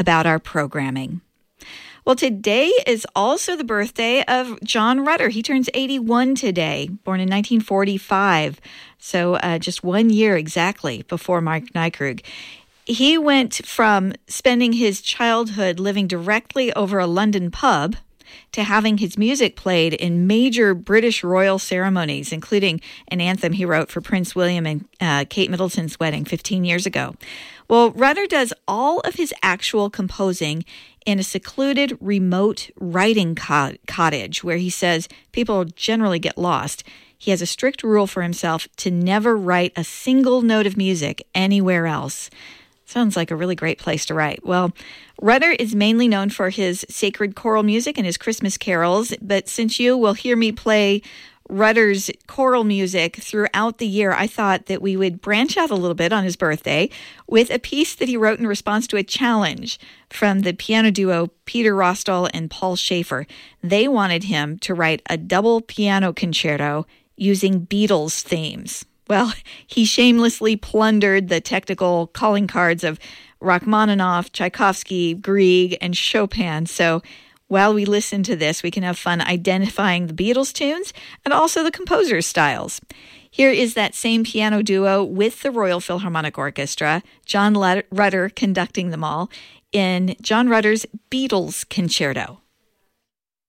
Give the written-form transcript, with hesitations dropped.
about our programming. Well, today is also the birthday of John Rutter. He turns 81 today, born in 1945. So just 1 year exactly before Mike Nykrug. He went from spending his childhood living directly over a London pub to having his music played in major British royal ceremonies, including an anthem he wrote for Prince William and Kate Middleton's wedding 15 years ago. Well, Rutter does all of his actual composing in a secluded, remote writing cottage where he says people generally get lost. He has a strict rule for himself to never write a single note of music anywhere else. Sounds like a really great place to write. Well, Rutter is mainly known for his sacred choral music and his Christmas carols, but since you will hear me play Rutter's choral music throughout the year, I thought that we would branch out a little bit on his birthday with a piece that he wrote in response to a challenge from the piano duo Peter Rostall and Paul Schaefer. They wanted him to write a double piano concerto using Beatles themes. Well, he shamelessly plundered the technical calling cards of Rachmaninoff, Tchaikovsky, Grieg, and Chopin. So while we listen to this, we can have fun identifying the Beatles tunes and also the composer's styles. Here is that same piano duo with the Royal Philharmonic Orchestra, John Rutter conducting them all, in John Rutter's Beatles Concerto.